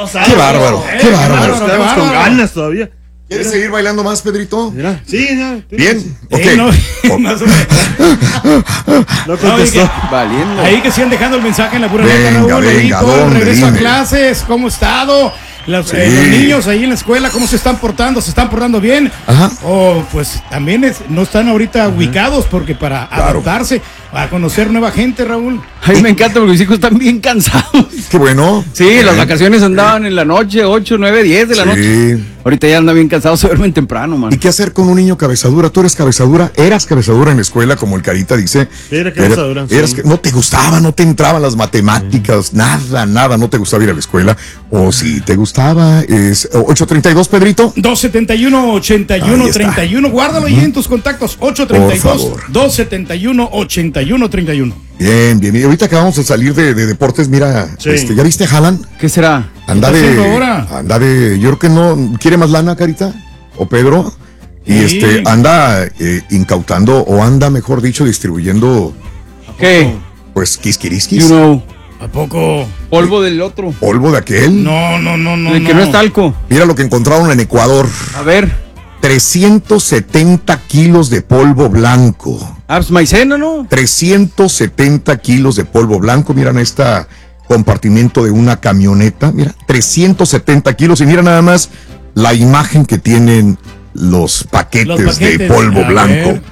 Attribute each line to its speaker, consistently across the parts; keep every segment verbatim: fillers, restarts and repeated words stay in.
Speaker 1: Qué bárbaro, qué bárbaro.
Speaker 2: Estamos con ganas todavía.
Speaker 1: ¿Quieres seguir bailando más, Pedrito?
Speaker 2: Mira. Sí, ya.
Speaker 1: Bien, ok.
Speaker 3: Eh, no, más o menos.
Speaker 2: No contestó.
Speaker 3: No, que,
Speaker 4: Valiendo.
Speaker 3: ahí que sigan dejando el mensaje en la pura
Speaker 1: Venga,
Speaker 3: neta, Raúl.
Speaker 1: venga,
Speaker 3: Benito,
Speaker 1: ¿dónde?
Speaker 3: regreso
Speaker 1: Dime.
Speaker 3: a clases, ¿cómo ha estado? Los,
Speaker 1: Sí.
Speaker 3: eh, los niños ahí en la escuela, ¿cómo se están portando? ¿Se están portando bien?
Speaker 1: Ajá.
Speaker 3: O pues también es, no están ahorita ubicados porque para
Speaker 1: Claro.
Speaker 3: adaptarse, a conocer nueva gente, Raúl.
Speaker 4: A mí me encanta porque mis hijos están bien cansados.
Speaker 1: Qué bueno.
Speaker 4: Sí,
Speaker 1: Bien.
Speaker 4: las vacaciones andaban en la noche, ocho, nueve, diez de la
Speaker 1: Sí.
Speaker 4: noche. Ahorita ya andan bien cansados, se duermen temprano, man.
Speaker 1: ¿Y qué hacer con un niño cabezadura? ¿Tú eres cabezadura? ¿Eras cabezadura en la escuela, como el Carita dice?
Speaker 2: Sí, era cabezadura,
Speaker 1: Eras
Speaker 2: sí.
Speaker 1: que no te gustaba, no te entraban las matemáticas, nada, nada, no te gustaba ir a la escuela. O si te gustaba, es ocho treinta y dos, Pedrito.
Speaker 3: dos setenta y uno, ochenta y
Speaker 1: Ahí
Speaker 3: uno,
Speaker 1: está.
Speaker 3: treinta y uno. Guárdalo ahí en tus contactos. ocho treinta y
Speaker 1: Por
Speaker 3: dos,
Speaker 1: favor.
Speaker 3: dos setenta y uno, ochenta y uno, treinta y uno.
Speaker 1: Bien, bien. Y ahorita acabamos de salir de, de deportes, mira,
Speaker 2: Sí.
Speaker 1: este, ¿ya viste a Haaland?
Speaker 4: ¿Qué será?
Speaker 1: Anda
Speaker 3: está
Speaker 1: de,
Speaker 3: haciendo ahora?
Speaker 1: anda de, yo creo que no, ¿quiere más lana, Carita? ¿O Pedro? Y
Speaker 3: Sí.
Speaker 1: este, anda eh, incautando, o anda, mejor dicho, distribuyendo,
Speaker 4: ¿Qué?
Speaker 1: pues,
Speaker 4: You
Speaker 1: quisquiriskis,
Speaker 4: know.
Speaker 3: ¿A poco?
Speaker 4: Polvo del otro.
Speaker 1: polvo de aquel.
Speaker 3: No, no, no, no.
Speaker 4: El que no es talco.
Speaker 1: Mira lo que encontraron en Ecuador,
Speaker 4: A ver.
Speaker 1: trescientos setenta kilos de polvo blanco.
Speaker 4: Ah, pues maicena, ¿no?
Speaker 1: trescientos setenta kilos de polvo blanco. Miran este compartimento de una camioneta. Mira, trescientos setenta kilos. Y mira nada más la imagen que tienen los paquetes,
Speaker 3: Los paquetes,
Speaker 1: de polvo
Speaker 3: a
Speaker 1: blanco.
Speaker 3: ver.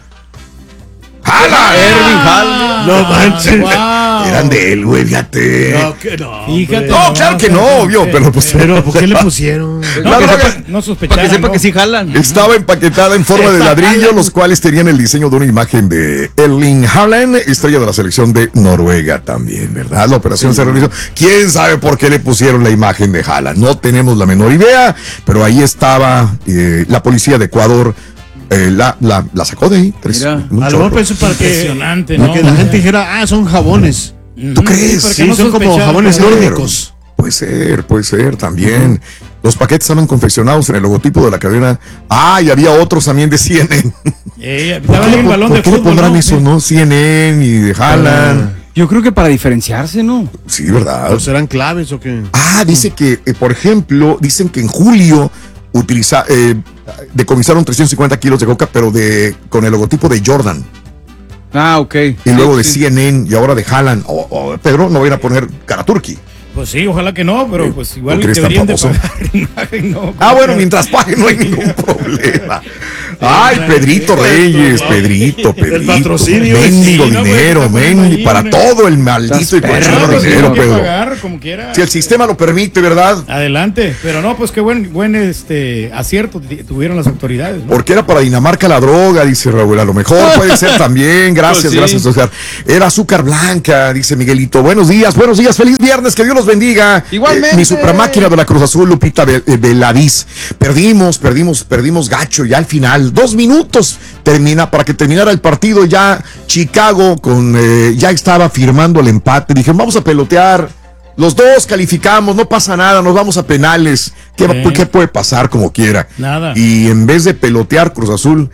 Speaker 1: ¡Hala!
Speaker 4: Erwin Haaland.
Speaker 2: No manches.
Speaker 3: Wow.
Speaker 1: Eran de él, güey, fíjate.
Speaker 2: No, que no.
Speaker 3: Fíjate.
Speaker 2: hombre.
Speaker 1: No, claro que no, obvio, pero pues
Speaker 2: Pero, ¿por qué le pusieron?
Speaker 3: No,
Speaker 1: La
Speaker 3: que
Speaker 1: droga-
Speaker 3: sepa- no sospechaba.
Speaker 4: Para que sepa
Speaker 3: ¿no?
Speaker 4: que sí jalan.
Speaker 1: estaba empaquetada en forma de ladrillo, los cuales tenían el diseño de una imagen de Erling Haaland, estrella de la selección de Noruega también, ¿verdad? La operación se realizó. ¿Quién sabe por qué le pusieron la imagen de Haaland? No tenemos la menor idea, pero ahí estaba eh, la policía de Ecuador. eh, la, la, la sacó de ahí. Tres,
Speaker 4: Mira.
Speaker 1: un
Speaker 2: A lo
Speaker 1: chorro.
Speaker 2: mejor pensó para que,
Speaker 3: Impresionante,
Speaker 2: para
Speaker 3: ¿no?
Speaker 2: que la gente dijera, ah, son jabones.
Speaker 1: ¿Tú crees?
Speaker 3: porque
Speaker 2: Sí,
Speaker 3: no
Speaker 2: son como
Speaker 3: sospechaba,
Speaker 2: jabones
Speaker 3: pero-
Speaker 2: nórdicos.
Speaker 1: Puede ser, puede ser también. Los paquetes estaban confeccionados en el logotipo de la cadena. Ah, y había otros también de C N N.
Speaker 3: Eh,
Speaker 1: ¿Por
Speaker 3: estaba
Speaker 1: qué,
Speaker 3: ahí un
Speaker 1: le-
Speaker 3: balón
Speaker 1: por
Speaker 3: de
Speaker 1: qué le
Speaker 3: fútbol,
Speaker 1: pondrán
Speaker 3: ¿no?
Speaker 1: eso, no? C N N y de Haaland.
Speaker 4: Yo creo que para diferenciarse, ¿no?
Speaker 1: Sí, ¿verdad?
Speaker 2: ¿O serán claves o qué?
Speaker 1: Ah, dice que, eh, por ejemplo, dicen que en julio utiliza, eh, decomisaron trescientos cincuenta kilos de coca, pero de con el logotipo de Jordan.
Speaker 4: Ah, ok.
Speaker 1: Y luego de
Speaker 4: Sí, sí.
Speaker 1: C N N y ahora de Haaland. O, o, Pedro, no vayan a poner cara turqui.
Speaker 3: Pues sí, ojalá que no, pero pues igual
Speaker 1: ¿por qué eres tan
Speaker 3: deberían de
Speaker 1: famoso?
Speaker 3: pagar imagen, ¿no?
Speaker 1: Ah, bueno, mientras pague no hay ningún problema. Ay, Pedrito Reyes, Pedrito, Pedrito.
Speaker 2: patrocinio.
Speaker 1: Mendigo
Speaker 3: Sí, no,
Speaker 1: dinero,
Speaker 3: pues, pues,
Speaker 1: mendigo,
Speaker 3: ahí,
Speaker 1: para
Speaker 3: hombre.
Speaker 1: todo el maldito y
Speaker 4: Estás
Speaker 1: cochino
Speaker 3: Ah, pues,
Speaker 1: dinero,
Speaker 3: tienen que
Speaker 1: Pedro.
Speaker 3: pagar como quiera.
Speaker 1: Si el sistema lo permite, ¿verdad?
Speaker 3: Adelante, pero no, pues qué buen, buen este acierto t- tuvieron las autoridades, ¿no?
Speaker 1: Porque era para Dinamarca la droga, dice Raúl. A lo mejor puede ser también. Gracias,
Speaker 4: Pues sí.
Speaker 1: gracias, Oscar. Era azúcar blanca, dice Miguelito. Buenos días, buenos días. Feliz viernes, que Dios los bendiga.
Speaker 4: Igualmente.
Speaker 1: Eh, mi supermáquina de la Cruz Azul, Lupita Ve- eh, Veladiz. Perdimos, perdimos, perdimos gacho ya al final. Dos minutos termina para que terminara el partido. Ya Chicago con eh, ya estaba firmando el empate. Dije, vamos a pelotear. Los dos calificamos, no pasa nada, nos vamos a penales. ¿Qué,
Speaker 3: Sí.
Speaker 1: ¿qué puede pasar como quiera?
Speaker 3: Nada.
Speaker 1: Y en vez de pelotear, Cruz Azul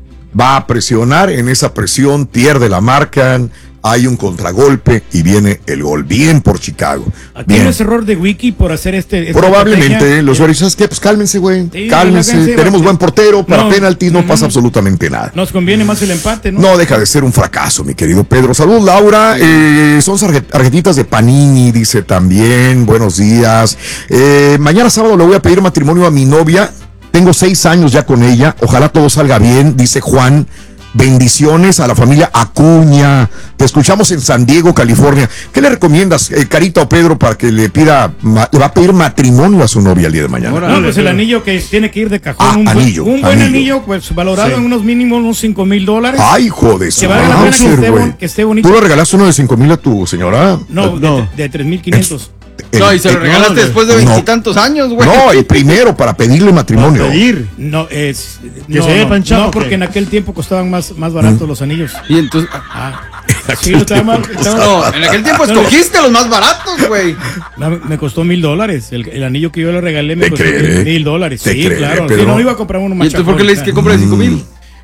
Speaker 1: va a presionar, en esa presión pierde la marca, hay un contragolpe y viene el gol. Bien por Chicago.
Speaker 3: Aquí
Speaker 1: Bien.
Speaker 3: no es error de Wiki por hacer este. esta
Speaker 1: Probablemente,
Speaker 3: estrategia.
Speaker 1: los usuarios, ¿sabes qué? Pues cálmense, güey.
Speaker 3: Sí,
Speaker 1: cálmense.
Speaker 3: relájense,
Speaker 1: Tenemos
Speaker 3: va-
Speaker 1: buen portero, para
Speaker 3: No.
Speaker 1: penaltis no pasa
Speaker 3: Mm.
Speaker 1: absolutamente nada.
Speaker 3: Nos conviene más el empate, ¿no?
Speaker 1: No deja de ser un fracaso, mi querido Pedro. Salud, Laura. Eh, son sarge- tarjetitas de Panini, dice también. Buenos días. Eh, mañana sábado le voy a pedir matrimonio a mi novia. Tengo seis años ya con ella. Ojalá todo salga bien, dice Juan. Bendiciones a la familia Acuña. Te escuchamos en San Diego, California. ¿Qué le recomiendas, eh, Carita o Pedro, para que le pida, ma- le va a pedir matrimonio a su novia el día de mañana?
Speaker 4: Ahora.
Speaker 3: No, pues el anillo que tiene que ir de cajón.
Speaker 1: Ah,
Speaker 3: un, buen,
Speaker 1: anillo,
Speaker 3: un buen
Speaker 1: anillo.
Speaker 3: anillo, pues valorado
Speaker 2: Sí.
Speaker 3: en unos mínimos, unos cinco mil dólares.
Speaker 1: Ay, hijo de su
Speaker 3: Que valga la pena que
Speaker 1: Mauser,
Speaker 3: esté
Speaker 1: güey.
Speaker 3: bon- que esté bonito.
Speaker 1: ¿Tú le regalaste uno de cinco mil a tu señora?
Speaker 3: No,
Speaker 2: No.
Speaker 3: de, de tres mil quinientos.
Speaker 1: El-
Speaker 4: No, y se lo
Speaker 1: el-
Speaker 4: regalaste
Speaker 2: no,
Speaker 4: después de
Speaker 1: no.
Speaker 4: veintitantos años, güey.
Speaker 1: No, el primero para pedirle matrimonio.
Speaker 2: Pedir.
Speaker 3: No, es.
Speaker 2: Que
Speaker 3: no,
Speaker 2: se
Speaker 3: no,
Speaker 2: sepan, chavo,
Speaker 3: no, porque
Speaker 2: que-
Speaker 3: en aquel tiempo costaban más, más baratos los anillos.
Speaker 4: Y entonces.
Speaker 3: Ah, sí, estaba mal, estaba-
Speaker 4: No, en aquel tiempo escogiste los más baratos, güey.
Speaker 3: No, me costó mil dólares. El, el anillo que yo le regalé me
Speaker 1: ¿Te
Speaker 3: costó
Speaker 1: creeré?
Speaker 3: mil dólares.
Speaker 1: ¿Te
Speaker 3: Sí,
Speaker 1: creeré,
Speaker 3: claro.
Speaker 1: Pedro?
Speaker 3: Sí, no iba a comprar uno
Speaker 4: ¿Y
Speaker 3: más
Speaker 4: entonces por qué le dices que compre de cinco mil?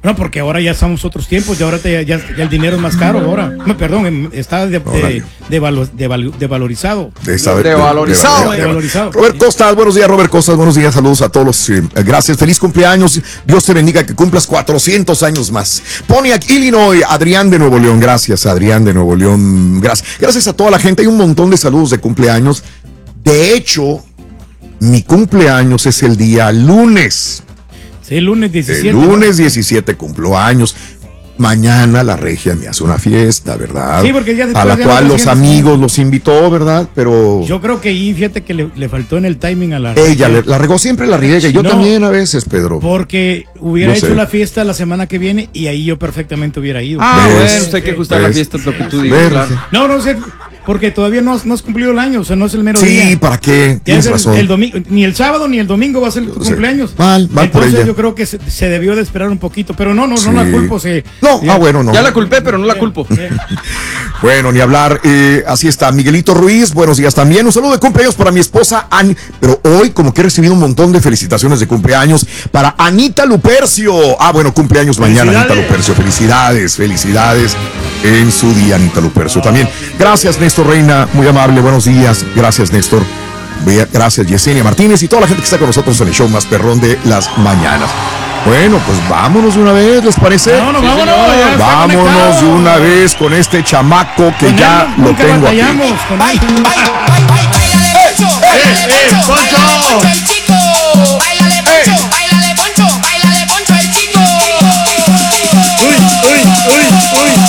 Speaker 3: No, porque ahora ya estamos otros tiempos y ahora te- ya, ya el dinero es más caro ahora. No, perdón, em, está de, de,
Speaker 1: Órale.
Speaker 3: de valo- de valu- de valorizado.
Speaker 1: De saber-
Speaker 4: Devalorizado.
Speaker 1: de- de-
Speaker 3: Devalorizado.
Speaker 1: Robert Costas, buenos días, Robert Costas, buenos días, saludos a todos los, eh, gracias, feliz cumpleaños, Dios te bendiga, que cumplas cuatrocientos años más. Pontiac, Illinois, Adrián de Nuevo León, gracias, Adrián de Nuevo León, gracias, gracias a toda la gente, hay un montón de saludos de cumpleaños, de hecho, mi cumpleaños es el día lunes,
Speaker 3: Sí, el lunes diecisiete.
Speaker 1: el lunes diecisiete cumplo años. Mañana la regia me hace una fiesta, ¿verdad?
Speaker 3: Sí, porque ya después
Speaker 1: a la
Speaker 3: ya
Speaker 1: cual
Speaker 3: no
Speaker 1: los
Speaker 3: tienes-
Speaker 1: amigos los invitó, ¿verdad? Pero
Speaker 3: Yo creo que ahí, fíjate que le, le faltó en el timing a la.
Speaker 1: ella le- la regó siempre, la riega. Yo
Speaker 3: No.
Speaker 1: también a veces, Pedro.
Speaker 3: Porque hubiera
Speaker 1: Yo
Speaker 3: hecho
Speaker 1: sé.
Speaker 3: la fiesta la semana que viene y ahí yo perfectamente hubiera ido.
Speaker 4: Ah,
Speaker 1: ¿Ves?
Speaker 4: bueno, pues hay que ajustar la
Speaker 1: ¿Ves?
Speaker 4: fiesta, lo que tú digas,
Speaker 1: ¿Ves?
Speaker 4: claro.
Speaker 3: No, no sé, porque todavía no has, no has cumplido el año, o sea, no es el mero día.
Speaker 1: Sí, ¿para qué?
Speaker 3: Ya
Speaker 1: Tienes
Speaker 3: es el,
Speaker 1: razón.
Speaker 3: el domingo, ni el sábado ni el domingo va a ser tu
Speaker 1: Sí.
Speaker 3: cumpleaños.
Speaker 1: Mal, mal por
Speaker 3: Entonces
Speaker 1: ella.
Speaker 3: yo creo que se, se debió de esperar un poquito, pero no, no,
Speaker 1: Sí.
Speaker 3: no la culpo. Se,
Speaker 1: No,
Speaker 3: ya-
Speaker 1: ah, bueno, no.
Speaker 4: Ya la culpé, pero no la culpo.
Speaker 3: Eh,
Speaker 1: Bueno, ni hablar. eh, así está. Miguelito Ruiz, buenos días también. Un saludo de cumpleaños para mi esposa Ani. Pero hoy, como que he recibido un montón de felicitaciones de cumpleaños para Anita Lupercio. Ah, bueno, cumpleaños mañana, Anita
Speaker 3: Felicidades.
Speaker 1: Lupercio. Felicidades, felicidades en su día, Anita Lupercio también. Gracias, Néstor Reina, muy amable. Buenos días. Gracias, Néstor. Ve- Gracias, Yesenia Martínez y toda la gente que está con nosotros en el show más perrón de las mañanas. Bueno, pues vámonos de una vez, ¿les parece?
Speaker 3: Vámonos,
Speaker 4: Sí,
Speaker 3: vámonos.
Speaker 4: señor.
Speaker 3: ya está
Speaker 1: Vámonos
Speaker 3: conectado.
Speaker 1: de una vez con este chamaco que
Speaker 3: Con
Speaker 1: ya
Speaker 3: él
Speaker 1: lo
Speaker 3: nunca
Speaker 1: tengo aquí.
Speaker 3: batallamos, con él.
Speaker 2: ¡Eh, Poncho!
Speaker 5: el chico! ¡Báilale, Poncho! ¡Báilale, Poncho! ¡Báilale, Poncho, el chico!
Speaker 2: ¡Uy, uy, uy, uy!